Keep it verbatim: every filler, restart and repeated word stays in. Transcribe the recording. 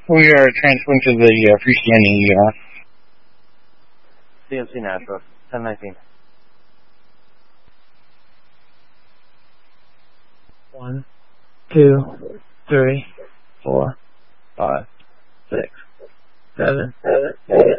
We are transferring to the uh, freestanding E R. C M C Nashville, ten nineteen. One, two, three, four, five, six, seven, eight.